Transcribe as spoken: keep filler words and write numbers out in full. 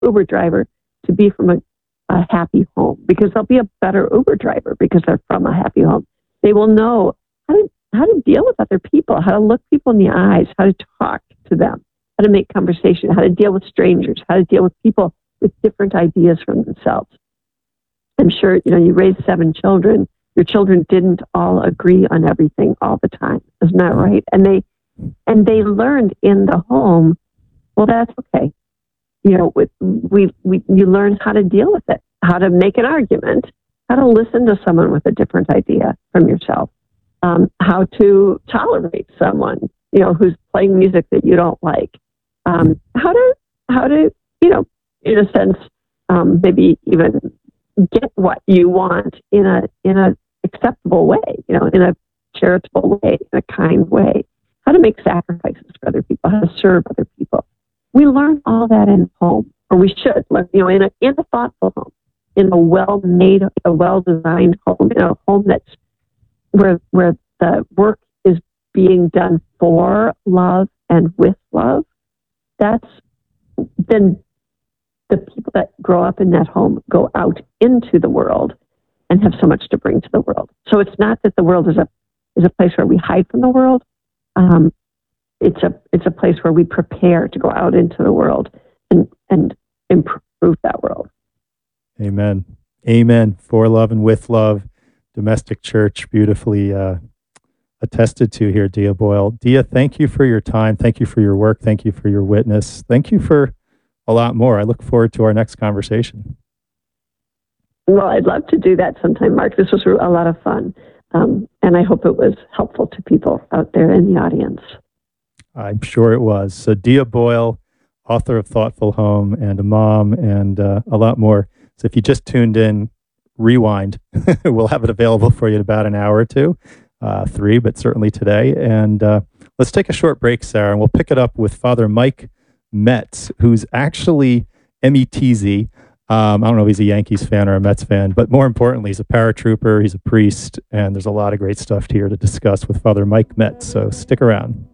Uber driver to be from a, a happy home, because they'll be a better Uber driver because they're from a happy home. They will know how to, how to deal with other people, how to look people in the eyes, how to talk to them, how to make conversation, how to deal with strangers, how to deal with people with different ideas from themselves. I'm sure, you know, you raised seven children. Your children didn't all agree on everything all the time. Isn't that right? And they, and they learned in the home, well, that's okay. You know, we, we, we, you learn how to deal with it, how to make an argument, how to listen to someone with a different idea from yourself, um, how to tolerate someone, you know, who's playing music that you don't like, um, how to, how to, you know, in a sense, um, maybe even get what you want in a in a acceptable way, you know, in a charitable way, in a kind way, how to make sacrifices for other people, how to serve other people. We learn all that in home, or we should learn, you know, in a in a thoughtful home, in a well-made, a well-designed home, in a home that's where where the work is being done for love and with love. That's then the people that grow up in that home go out into the world and have so much to bring to the world. So it's not that the world is a is a place where we hide from the world. Um, it's a it's a place where we prepare to go out into the world and and improve that world. Amen. Amen. For love and with love, domestic church, beautifully uh, attested to here, Dia Boyle. Dia, thank you for your time. Thank you for your work. Thank you for your witness. Thank you for a lot more. I look forward to our next conversation. Well, I'd love to do that sometime, Mark. This was a lot of fun. Um, and I hope it was helpful to people out there in the audience. I'm sure it was. So Dia Boyle, author of Thoughtful Home and a mom, and uh, a lot more. So if you just tuned in, rewind. We'll have it available for you in about an hour or two, uh, three, but certainly today. And uh, let's take a short break, Sarah, and we'll pick it up with Father Mike Metz, who's actually M E T Z. Um, I don't know if he's a Yankees fan or a Mets fan, but more importantly, he's a paratrooper, he's a priest, and there's a lot of great stuff here to discuss with Father Mike Metz. So stick around.